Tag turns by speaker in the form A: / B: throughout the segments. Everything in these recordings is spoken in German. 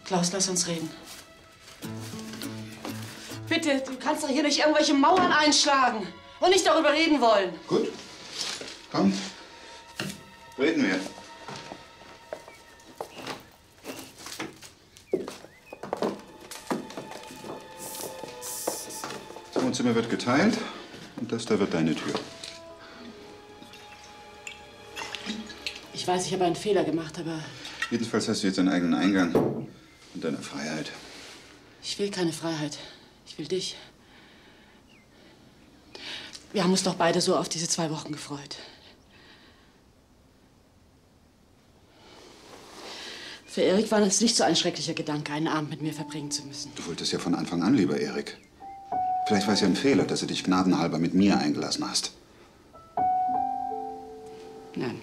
A: Klaus, lass uns reden. Bitte, du kannst doch hier nicht irgendwelche Mauern einschlagen und nicht darüber reden wollen.
B: Gut. Komm. Reden wir. Das Wohnzimmer wird geteilt und das da wird deine Tür.
A: Ich weiß, ich habe einen Fehler gemacht, aber...
B: Jedenfalls hast du jetzt einen eigenen Eingang und deine Freiheit.
A: Ich will keine Freiheit. Ich will dich. Wir haben uns doch beide so auf diese 2 Wochen gefreut. Für Erik war das nicht so ein schrecklicher Gedanke, einen Abend mit mir verbringen zu müssen.
B: Du wolltest ja von Anfang an, lieber Erik. Vielleicht war es ja ein Fehler, dass du dich gnadenhalber mit mir eingelassen hast.
A: Nein.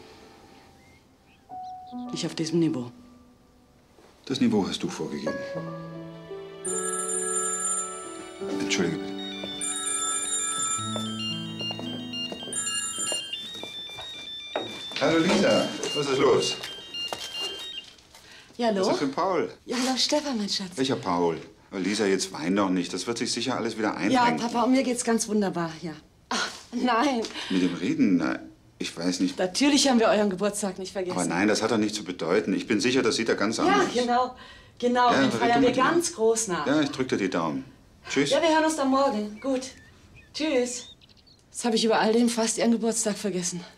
A: Nicht auf diesem Niveau.
B: Das Niveau hast du vorgegeben. Entschuldige bitte. Hallo Lisa, was ist los?
A: Ja, hallo?
B: Was ist denn Paul?
A: Ja, hallo Stefan, mein Schatz.
B: Welcher Paul? Oh, Lisa, jetzt wein doch nicht. Das wird sich sicher alles wieder
A: Ja,
B: einrenken.
A: Papa, und mir geht's ganz wunderbar, ja. Ach, nein.
B: Mit dem Reden, na, ich weiß nicht.
A: Natürlich haben wir euren Geburtstag nicht vergessen.
B: Aber nein, das hat doch nichts zu bedeuten. Ich bin sicher, das sieht er ganz
A: Ja,
B: anders.
A: genau. Genau,
B: Ja,
A: den
B: red
A: feiern
B: du
A: wir
B: mit ihm.
A: ganz groß nach.
B: Ja, ich drück dir die Daumen. Tschüss.
A: Ja, wir hören uns dann morgen. Gut. Tschüss. Jetzt habe ich über all dem fast Ihren Geburtstag vergessen.